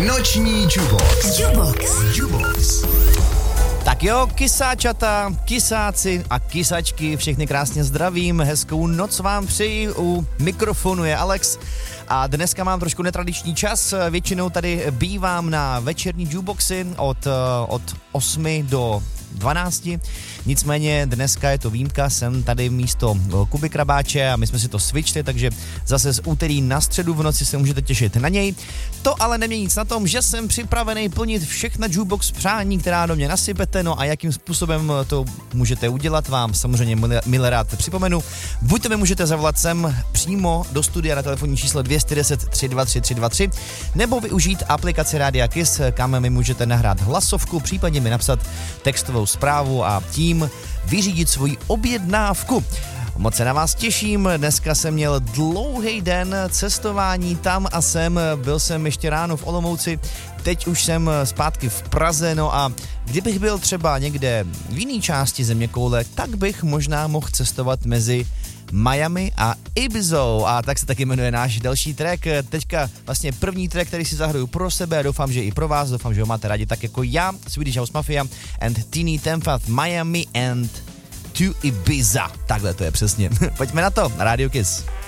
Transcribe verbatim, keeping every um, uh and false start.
Noční Jubox. Jubox. Jubox. Tak jo, kysáčata, kysáci a kysačky, všechny krásně zdravím, hezkou noc vám přeji, u mikrofonu je Alex a dneska mám trošku netradiční čas, většinou tady bývám na večerní jukeboxy od, od osmi do dvanácti, nicméně dneska je to výjimka, jsem tady místo Kuby Krabáče a my jsme si to switchli, takže zase z úterý na středu v noci se můžete těšit na něj. To ale nemění nic na tom, že jsem připravený plnit všechna jukebox přání, která do mě nasypete, no a jakým způsobem to můžete udělat, vám samozřejmě milé rád připomenu. Buď to mi můžete zavolat sem přímo do studia na telefonní číslo dvě jedna nula tři dva tři tři dva tři, nebo využít aplikaci Rádia Kiss, kam mi můžete nahrát hlasovku, případně mi napsat textovou zprávu a tím vyřídit svoji objednávku. Moc se na vás těším, dneska jsem měl dlouhý den cestování tam a sem, byl jsem ještě ráno v Olomouci, teď už jsem zpátky v Praze, no a kdybych byl třeba někde v jiné části zeměkoule, tak bych možná mohl cestovat mezi Miami a Ibizou a tak se taky jmenuje náš další track. Teďka vlastně první track, který si zahraju pro sebe, doufám, že i pro vás, doufám, že ho máte rádi tak jako já, Swedish House Mafia and Tiny Tempest, Miami and to Ibiza. Takhle to je přesně. Pojďme na to, Radio Kiss.